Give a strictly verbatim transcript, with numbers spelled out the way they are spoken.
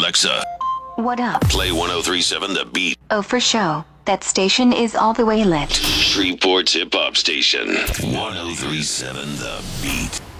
Alexa, What up? play one oh three point seven The Beat. Oh, for show. That station is all the way lit. Shreveport's hip hop station. one oh three point seven The Beat.